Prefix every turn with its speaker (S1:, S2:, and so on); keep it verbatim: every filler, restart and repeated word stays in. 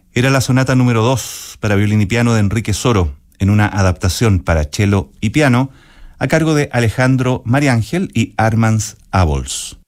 S1: Era la sonata número dos para violín y piano de Enrique Soro, en una adaptación para cello y piano, a cargo de Alejandro Mariángel y Armands Abols.